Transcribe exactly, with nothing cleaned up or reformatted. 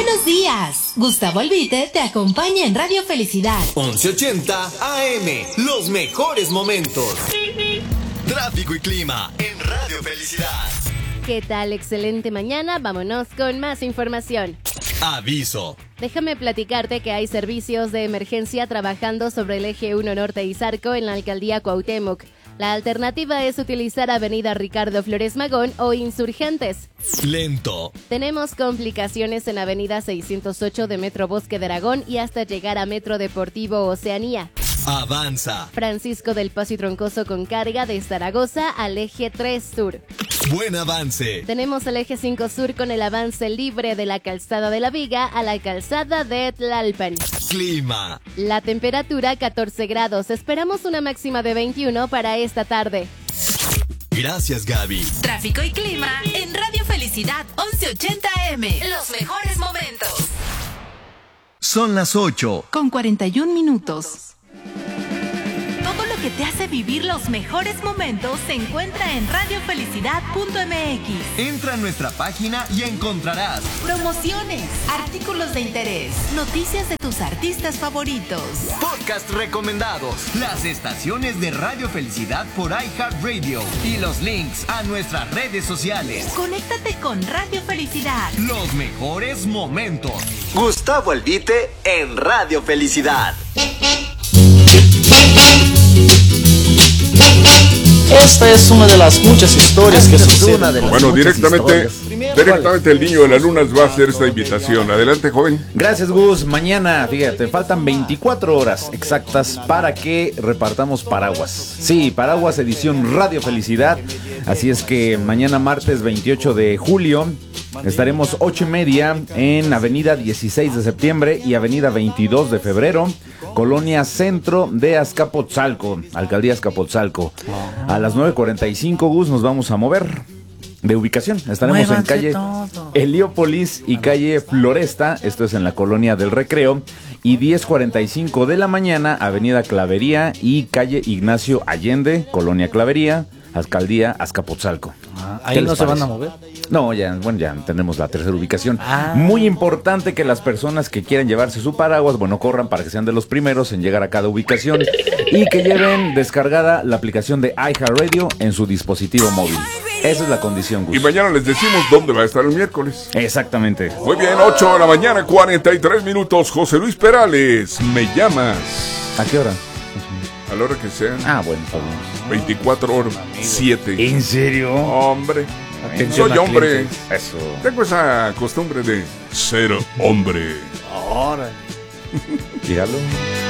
Buenos días. Gustavo Albite te acompaña en Radio Felicidad. once ochenta A M, los mejores momentos. Tráfico y clima en Radio Felicidad. ¿Qué tal? Excelente mañana. Vámonos con más información. Aviso. Déjame platicarte que hay servicios de emergencia trabajando sobre el eje uno Norte y Zarco en la alcaldía Cuauhtémoc. La alternativa es utilizar Avenida Ricardo Flores Magón o Insurgentes. Lento. Tenemos complicaciones en Avenida seiscientos ocho de Metro Bosque de Aragón y hasta llegar a Metro Deportivo Oceanía. Avanza. Francisco del Paso y Troncoso con carga de Zaragoza al eje tres Sur. Buen avance. Tenemos el eje cinco Sur con el avance libre de la calzada de la Viga a la calzada de Tlalpan. Clima. La temperatura catorce grados. Esperamos una máxima de veintiuno para esta tarde. Gracias, Gaby. Tráfico y clima en Radio Felicidad once ochenta A M. Los mejores momentos. Son las ocho. Con cuarenta y un minutos. Todo lo que te hace vivir los mejores momentos se encuentra en radio felicidad punto m x. Entra a nuestra página y encontrarás Promociones, artículos de interés, noticias de tus artistas favoritos, podcast recomendados, las estaciones de Radio Felicidad por iHeartRadio y los links a nuestras redes sociales. Conéctate con Radio Felicidad. Los mejores momentos. Gustavo Albite en Radio Felicidad. Esta es una de las muchas historias que suceden. Bueno, directamente, directamente el Niño de las Lunas va a hacer esta invitación. Adelante, joven. Gracias, Gus. Mañana, fíjate, faltan veinticuatro horas exactas para que repartamos paraguas. Sí, paraguas edición Radio Felicidad. Así es que mañana martes veintiocho de julio estaremos ocho y media en Avenida dieciséis de septiembre y Avenida veintidós de febrero, Colonia Centro de Azcapotzalco, Alcaldía Azcapotzalco. A las nueve cuarenta y cinco, Gus, nos vamos a mover de ubicación. Estaremos Muévanse en calle todo. Heliópolis y calle Floresta, esto es en la Colonia del Recreo, y diez cuarenta y cinco de la mañana, Avenida Clavería y calle Ignacio Allende, Colonia Clavería, Alcaldía Azcapotzalco. Ah, ¿Ahí no se van a mover? No, ya, bueno, ya tenemos la tercera ubicación. Ah. Muy importante que las personas que quieran llevarse su paraguas, bueno, corran para que sean de los primeros en llegar a cada ubicación y que lleven descargada la aplicación de iHeartRadio en su dispositivo móvil. Esa es la condición, Gus. Y mañana les decimos dónde va a estar el miércoles. Exactamente. Muy bien, ocho de la mañana, cuarenta y tres minutos. José Luis Perales, me llamas. ¿A qué hora? A la hora que sea. Ah, bueno, pues veinticuatro horas, siete. ¿En serio? Hombre. Atención. Soy hombre. Eso. Tengo esa costumbre de ser hombre. Ahora. Tíralo.